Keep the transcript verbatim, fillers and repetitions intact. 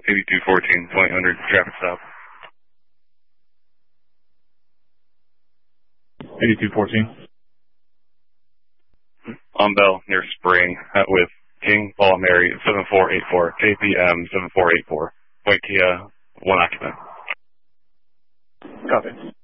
eighty-two fourteen, point one hundred, traffic stop. eighty-two fourteen. On Bell, near Spring, uh, with King, Paul, Mary, seven four eight four, K P M seven four eight four, White Kia, one occupant. Copy.